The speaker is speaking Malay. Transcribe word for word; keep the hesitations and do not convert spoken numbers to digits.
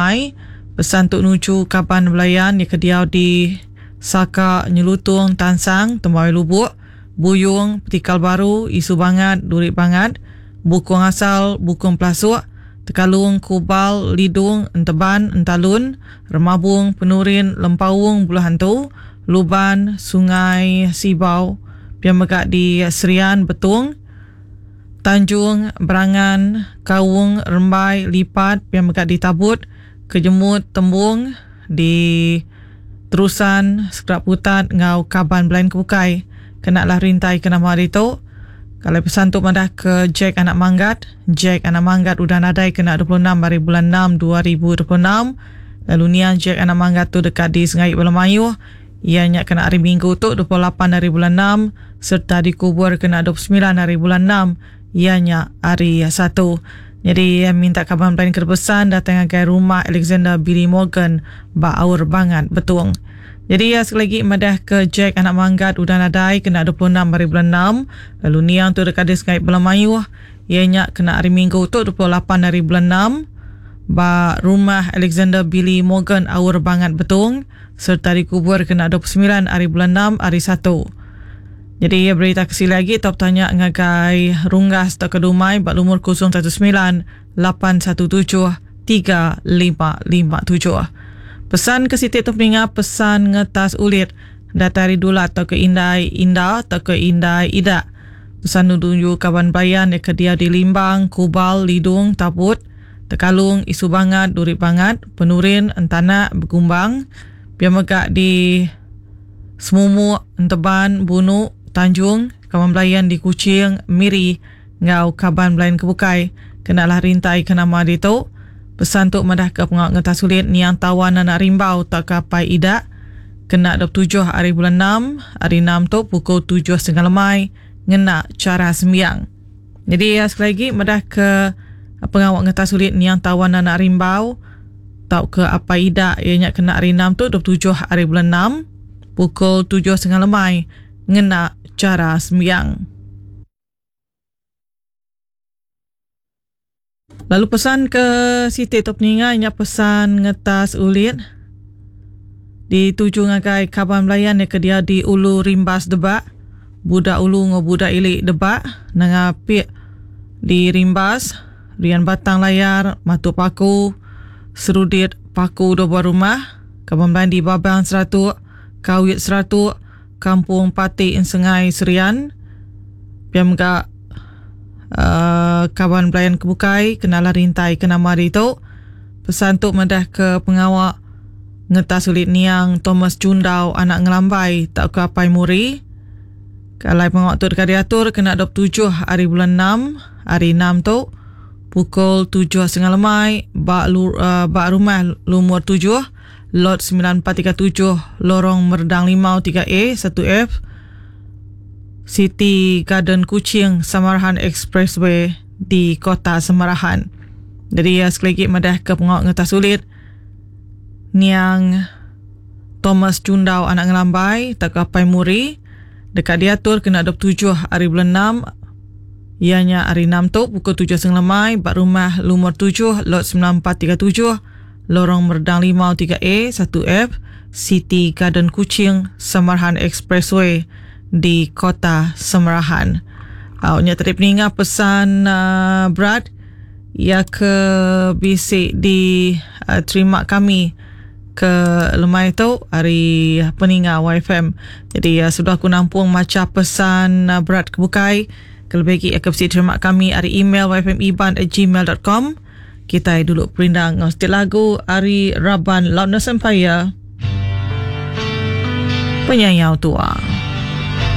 Lemai. Pesan untuk nuju Kaban Belayan di Kediau di Saka Nyelutung Tansang Tembawai Lubuk, Buyung Petikal Baru, Isu Bangat, Durik Bangat, Bukung Asal, Bukung Pelasuk, Tekalung, Kubal, Lidung, Enteban, Entalun, Remabung, Penurin, Lempawung, Buluh Hantu, Luban, Sungai Sibau, Piamegak di Serian, Betung, Tanjung, Berangan, Kawung, Rembai, Lipat, Piamegak di Tabut, Kejemut, Tembung, di Terusan, Sekerap Putat, Ngau Kaban Belayan Kebukai. Kenalah rintai kena hari tu. Kalau pesan tu madah ke Jack Anak Manggat. Jack Anak Manggat udah nadai kena dua puluh enam hari bulan enam dua ribu dua puluh enam. Lalu nian Jack Anak Manggat tu dekat di Sengai Belemayu. Ianya kena hari Minggu tu dua puluh lapan hari bulan enam. Serta dikubur kena dua puluh sembilan hari bulan enam. Ianya hari satu. Jadi minta Kaban Belayan Kerebesan datang ke rumah Alexander Billy Morgan Ba'aur Bangat Betung. Jadi ya sekali lagi madah ke Jack Anak Manggat udah nadai kena dua puluh enam hari bulan enam. Lalu niang tu dekat di Sengai Belemayu. Ianya kena hari Minggu tu dua puluh lapan hari bulan enam. Ba rumah Alexander Billy Morgan Aur Bangat Betung. Serta dikubur kena dua puluh sembilan hari bulan enam hari satu. Jadi ya berita kesini lagi top tanya ngagai runggas tak kedumai bak lumur kosong satu sembilan lapan satu tujuh tiga lima lima tujuh. Pesan ke Siti Top Ninga, pesan ngetas ulit datari dula atau ke Indai Indah atau ke Indai Ida. Pesan nunjuk Kaban Belayan ya ke dia di Limbang, Kubal, Lidung, Tabut, Tekalung, Isu Bangat, Durik Bangat, Penurin, Entana, Begumbang, Piamegak di Semumu, Enteban, Bunu, Tanjung, Kaban Belayan di Kuching, Miri, Ngau Kaban Belayan Kebukai. Kenalah rintai ke nama dia tu. Pesan tu madah ke pengawal ngetas sulit niang tawan anak rimbau tak kapai idak. Kena dua puluh tujuh hari bulan enam. Hari enam tu pukul tujuh setengah lemai. Ngena cara sembiang. Jadi ya, sekali lagi madah ke pengawal ngetas sulit niang tawan anak rimbau tak ke apa idak. Ianya kena hari enam tu dua puluh tujuh hari bulan enam. Pukul tujuh setengah lemai. Ngena cara sembiang. Lalu pesan ke Siti Top Ninga, inya pesan ngetas ulit di tujuh ngagai Kaban Belayan ya ke dia di Ulu Rimbas Debak, budak ulu ngo budak ilik Debak, nangapik di Rimbas, Rian Batang Layar, Matu Paku, Serudit Paku dua buah rumah, Kaban Belayan di Babang Seratuk, Kawit Seratuk, Kampung Pati Sengai Serian, Piamegak uh, Kaban Belayan Kebukai, kenalah rintai ke nama hari tu. Pesan tu madah ke pengawal ngetas ulit niang Thomas Jundau anak ngelambai tak ke apai muri. Kalau pengawal tu dekat diatur kena dua puluh tujuh hari bulan enam. Hari enam tu pukul tujuh setengah lemai bak, uh, bak rumah lumur tujuh lot sembilan empat tiga tujuh lorong Merdang Limau tiga A satu F City Garden Kuching Samarahan Expressway di Kota Samarahan. Jadi ya sekali lagi madah ke pengawal ngetas sulit niang Thomas Jundau anak ngelambai tak kapai muri dekat diatur kena dua puluh tujuh hari bulan enam. Ianya hari enam tu pukul tujuh setengah lemai bak rumah lumur tujuh lot sembilan empat tiga tujuh lorong Merdang Limau tiga A satu F City Garden Kuching Samarahan Expressway di Kota Samarahan. Awaknya tadi peningat pesan uh, berat ia ke bisik di uh, terima kami ke lemai tu hari peningat Y F M. Jadi uh, sudah aku nampung macam pesan uh, berat kebukai. Kalau bagi ke bisik terima kami hari email y f m iban at gmail dot com. Kita dulu perindang setiap lagu Ari Raban Loudness Empire Penyayau Tua.